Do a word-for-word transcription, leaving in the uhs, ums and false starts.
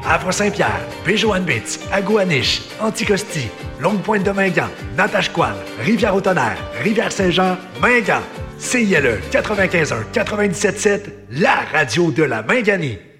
Havre-Saint-Pierre, Péjoanne-Bitz, Agouaniche, Anticosti, Longue-Pointe-de-Mingan, Natashquan, Rivière-au-Tonnerre, Rivière-Saint-Jean, Mingan. C I L E quatre-vingt-quinze un quatre-vingt-dix-sept sept, la radio de la Minganie.